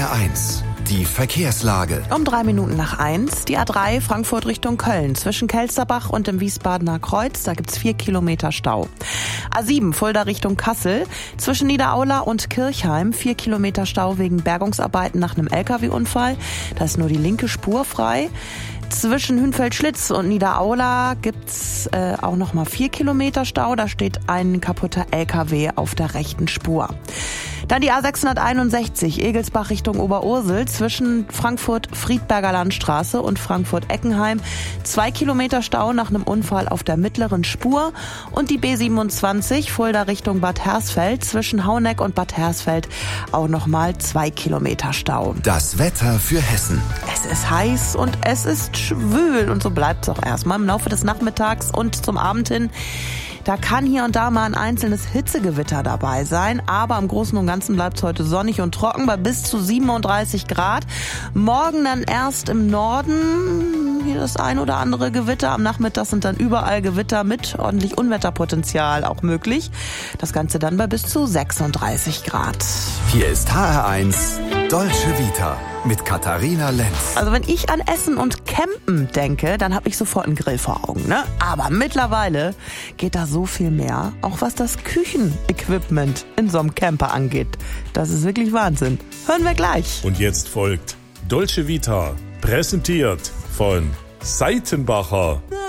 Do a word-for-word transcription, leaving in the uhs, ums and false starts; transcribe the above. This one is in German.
R eins, die Verkehrslage. Um drei Minuten nach eins, die A drei Frankfurt Richtung Köln. Zwischen Kelsterbach und dem Wiesbadener Kreuz, da gibt's vier Kilometer Stau. A sieben Fulda Richtung Kassel. Zwischen Niederaula und Kirchheim, vier Kilometer Stau wegen Bergungsarbeiten nach einem L K W-Unfall. Da ist nur die linke Spur frei. Zwischen Hünfeld-Schlitz und Niederaula gibt's äh, auch noch mal vier Kilometer Stau. Da steht ein kaputter L K W auf der rechten Spur. Dann die A sechshunderteinundsechzig, Egelsbach Richtung Oberursel, zwischen Frankfurt-Friedberger Landstraße und Frankfurt-Eckenheim. Zwei Kilometer Stau nach einem Unfall auf der mittleren Spur. Und die B siebenundzwanzig, Fulda Richtung Bad Hersfeld, zwischen Hauneck und Bad Hersfeld auch nochmal zwei Kilometer Stau. Das Wetter für Hessen. Es ist heiß und es ist schwül und so bleibt es auch erstmal im Laufe des Nachmittags und zum Abend hin. Da kann hier und da mal ein einzelnes Hitzegewitter dabei sein, aber im Großen und Ganzen bleibt es heute sonnig und trocken bei bis zu siebenunddreißig Grad. Morgen dann erst im Norden hier das ein oder andere Gewitter. Am Nachmittag sind dann überall Gewitter mit ordentlich Unwetterpotenzial auch möglich. Das Ganze dann bei bis zu sechsunddreißig Grad. Hier ist H R eins Dolce Vita mit Katharina Lenz. Also wenn ich an Essen und Campen denke, dann habe ich sofort einen Grill vor Augen, ne? Aber mittlerweile geht da so viel mehr, auch was das Küchenequipment in so einem Camper angeht. Das ist wirklich Wahnsinn. Hören wir gleich. Und jetzt folgt Dolce Vita, präsentiert von Seitenbacher.